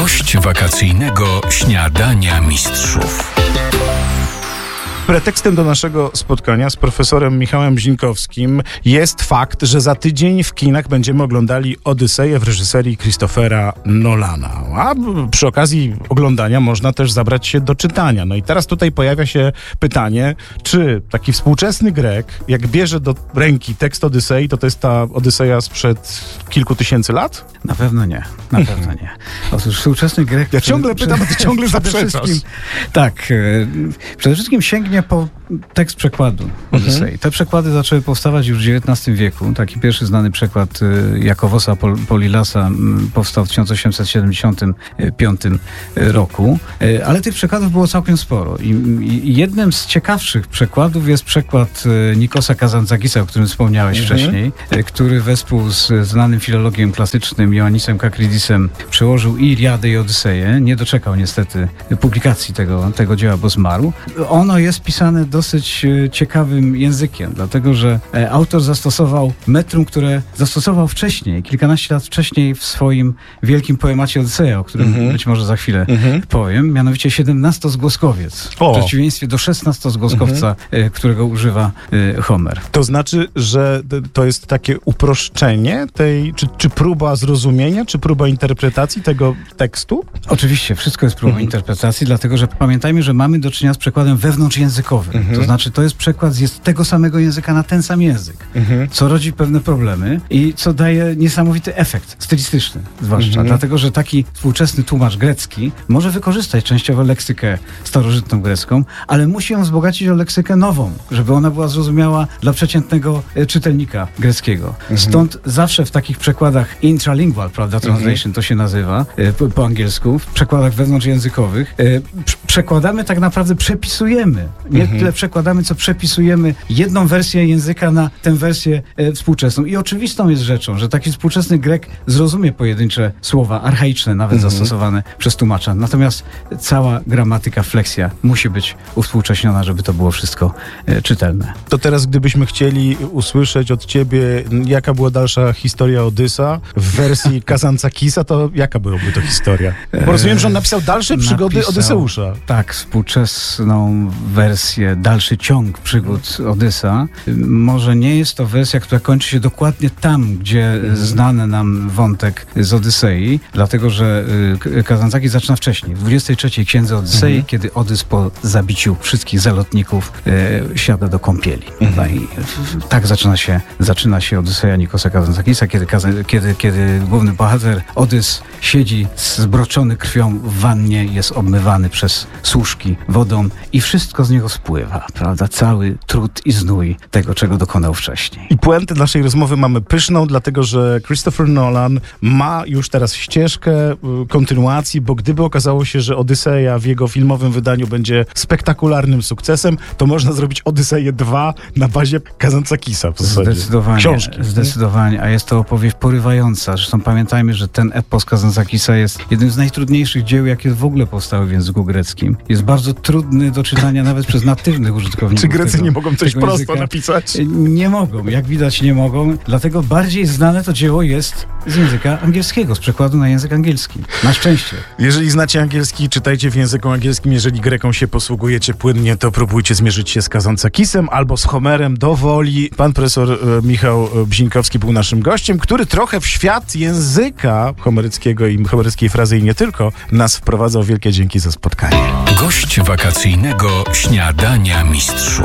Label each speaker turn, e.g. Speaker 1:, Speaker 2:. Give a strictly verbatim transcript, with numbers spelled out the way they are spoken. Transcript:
Speaker 1: Gość wakacyjnego Śniadania Mistrzów.
Speaker 2: Pretekstem do naszego spotkania z profesorem Michałem Bzinkowskim jest fakt, że za tydzień w kinach będziemy oglądali Odyseję w reżyserii Christophera Nolana. A przy okazji oglądania można też zabrać się do czytania. No i teraz tutaj pojawia się pytanie, czy taki współczesny Grek, jak bierze do ręki tekst Odysei, to to jest ta Odyseja sprzed kilku tysięcy lat?
Speaker 3: Na pewno nie. Na pewno nie. Otóż współczesny Grek...
Speaker 2: Ja ciągle pytam, a ty ciągle zaprzeczasz.
Speaker 3: Tak. Przede wszystkim sięgnie po tekst przekładu Odysei. Mhm. Te przekłady zaczęły powstawać już w dziewiętnastym wieku. Taki pierwszy znany przekład Jakowosa Polilasa powstał w tysiąc osiemset siedemdziesiątym piątym roku. Ale tych przekładów było całkiem sporo. I jednym z ciekawszych przekładów jest przekład Nikosa Kazantzakisa, o którym wspomniałeś mhm. wcześniej, który wespół z znanym filologiem klasycznym Ioannisem Kakridisem przełożył i Iliadę i Odyseję. Nie doczekał niestety publikacji tego, tego dzieła, bo zmarł. Ono jest pisane dosyć ciekawym językiem, dlatego że autor zastosował metrum, które zastosował wcześniej, kilkanaście lat wcześniej w swoim wielkim poemacie Odyseja, o którym mm-hmm. być może za chwilę mm-hmm. powiem, mianowicie siedemnastozgłoskowiec, w przeciwieństwie do szesnastozgłoskowca, mm-hmm. którego używa Homer.
Speaker 2: To znaczy, że to jest takie uproszczenie tej, czy, czy próba zrozumienia, czy próba interpretacji tego tekstu?
Speaker 3: Oczywiście, wszystko jest próbą mm-hmm. interpretacji, dlatego że pamiętajmy, że mamy do czynienia z przekładem wewnątrzjęzykowym. Mm-hmm. To znaczy, to jest przekład z tego samego języka na ten sam język, mm-hmm. co rodzi pewne problemy i co daje niesamowity efekt stylistyczny, zwłaszcza. Mm-hmm. Dlatego, że taki współczesny tłumacz grecki może wykorzystać częściowo leksykę starożytną grecką, ale musi ją wzbogacić o leksykę nową, żeby ona była zrozumiała dla przeciętnego e, czytelnika greckiego. Mm-hmm. Stąd zawsze w takich przekładach intralingual, prawda, translation mm-hmm. to się nazywa e, po, po angielsku, w przekładach wewnątrzjęzykowych, e, pr- przekładamy tak naprawdę, przepisujemy. Nie mm-hmm. tyle przekładamy, co przepisujemy jedną wersję języka na tę wersję e, współczesną. I oczywistą jest rzeczą, że taki współczesny Grek zrozumie pojedyncze słowa, archaiczne nawet mm-hmm. zastosowane przez tłumacza. Natomiast cała gramatyka, fleksja musi być uwspółcześniona, żeby to było wszystko e, czytelne.
Speaker 2: To teraz, gdybyśmy chcieli usłyszeć od ciebie, jaka była dalsza historia Odysa w wersji Kazantzakisa, to jaka byłaby to historia? Bo rozumiem, że on napisał dalsze przygody napisał, Odyseusza.
Speaker 3: Tak, współczesną wersję, dalszy ciąg przygód Odysa. Może nie jest to wersja, która kończy się dokładnie tam, gdzie mm. znany nam wątek z Odysei, dlatego że y, Kazantzakis zaczyna wcześniej, w dwudziestej trzeciej księdze Odysei, mm. kiedy Odys po zabiciu wszystkich zalotników y, siada do kąpieli. Mm. I, y, tak zaczyna się, zaczyna się Odyseja Nikosa Kazantzakisa, kiedy, kiedy, kiedy główny bohater Odys siedzi zbroczony krwią w wannie, jest obmywany przez służki wodą i wszystko z niego spływa, prawda? Cały trud i znój tego, czego dokonał wcześniej.
Speaker 2: I puentę naszej rozmowy mamy pyszną, dlatego że Christopher Nolan ma już teraz ścieżkę kontynuacji, bo gdyby okazało się, że Odyseja w jego filmowym wydaniu będzie spektakularnym sukcesem, to można zrobić Odyseję dwa na bazie Kazantzakisa w zasadzie.
Speaker 3: Zdecydowanie.
Speaker 2: Książki.
Speaker 3: Zdecydowanie, a jest to opowieść porywająca. Zresztą pamiętajmy, że ten epos Kazantzakisa jest jednym z najtrudniejszych dzieł, jakie w ogóle powstały w języku greckim. Jest bardzo trudny do czytania nawet przez natywnych użytkowników.
Speaker 2: Czy Grecy
Speaker 3: tego,
Speaker 2: nie mogą coś prosto
Speaker 3: języka
Speaker 2: napisać?
Speaker 3: Nie mogą, jak widać nie mogą. Dlatego bardziej znane to dzieło jest z języka angielskiego, z przekładu na język angielski. Na szczęście.
Speaker 2: Jeżeli znacie angielski, czytajcie w języku angielskim. Jeżeli Greką się posługujecie płynnie, to próbujcie zmierzyć się z Kazantzakisem albo z Homerem do woli. Pan profesor e, Michał Bzinkowski był naszym gościem, który trochę w świat języka homeryckiego i homeryckiej frazy i nie tylko nas wprowadzał. Wielkie dzięki za spotkanie.
Speaker 1: Gość wakacyjnego Śniadania Mistrzów.